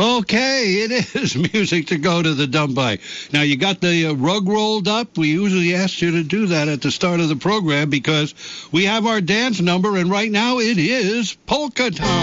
Okay, it is music to go to the dump by. Now, you got the rug rolled up. We usually ask you to do that at the start of the program because we have our dance number, and right now it is polka time.